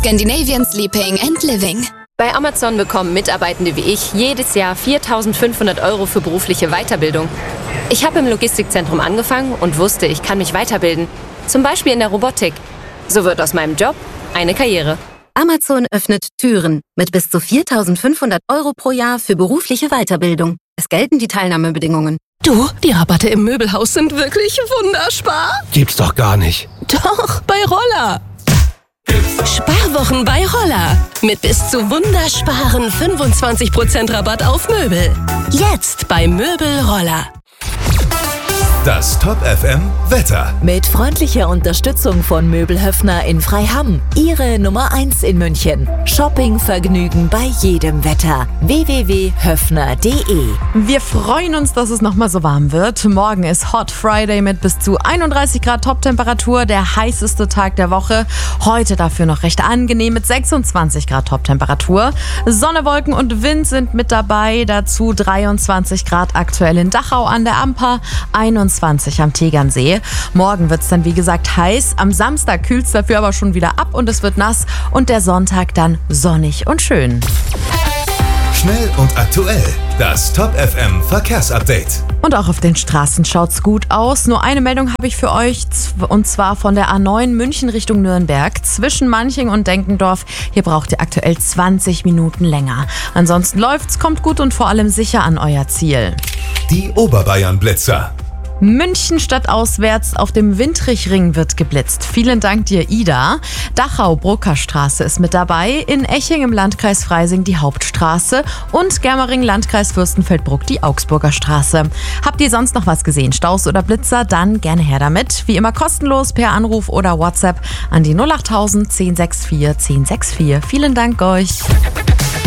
Scandinavian Sleeping and Living. Bei Amazon bekommen Mitarbeitende wie ich jedes Jahr 4.500 € für berufliche Weiterbildung. Ich habe im Logistikzentrum angefangen und wusste, ich kann mich weiterbilden. Zum Beispiel in der Robotik. So wird aus meinem Job eine Karriere. Amazon öffnet Türen mit bis zu 4.500 € pro Jahr für berufliche Weiterbildung. Es gelten die Teilnahmebedingungen. Du, die Rabatte im Möbelhaus sind wirklich wunderbar. Gibt's doch gar nicht. Doch, bei Roller. Sparwochen bei Roller. Mit bis zu wundersparen 25% Rabatt auf Möbel. Jetzt bei Möbel Roller. Das Top FM Wetter. Mit freundlicher Unterstützung von Möbelhöfner in Freiham. Ihre Nummer 1 in München. Shoppingvergnügen bei jedem Wetter. www.höfner.de. Wir freuen uns, dass es nochmal so warm wird. Morgen ist Hot Friday mit bis zu 31 Grad Toptemperatur. Der heißeste Tag der Woche. Heute dafür noch recht angenehm mit 26 Grad Toptemperatur. Sonne, Wolken und Wind sind mit dabei. Dazu 23 Grad aktuell in Dachau an der Amper. 21 am Tegernsee. Morgen wird es dann wie gesagt heiß. Am Samstag kühlt es dafür aber schon wieder ab und es wird nass. Und der Sonntag dann sonnig und schön. Schnell und aktuell. Das Top FM Verkehrsupdate. Und auch auf den Straßen schaut's gut aus. Nur eine Meldung habe ich für euch, und zwar von der A9 München Richtung Nürnberg. Zwischen Manching und Denkendorf. Hier braucht ihr aktuell 20 Minuten länger. Ansonsten läuft's, kommt gut und vor allem sicher an euer Ziel. Die Oberbayern-Blitzer. München stadtauswärts auf dem Windrichring wird geblitzt. Vielen Dank dir, Ida. Dachau, Bruckerstraße ist mit dabei. In Eching im Landkreis Freising die Hauptstraße und Germering, Landkreis Fürstenfeldbruck, die Augsburger Straße. Habt ihr sonst noch was gesehen? Staus oder Blitzer? Dann gerne her damit. Wie immer kostenlos per Anruf oder WhatsApp an die 08000 1064 1064. Vielen Dank euch.